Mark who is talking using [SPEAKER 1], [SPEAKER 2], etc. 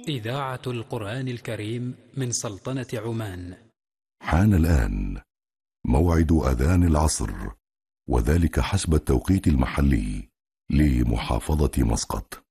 [SPEAKER 1] إذاعة القرآن الكريم من سلطنة عمان.
[SPEAKER 2] حان الآن موعد أذان العصر، وذلك حسب التوقيت المحلي لمحافظة مسقط.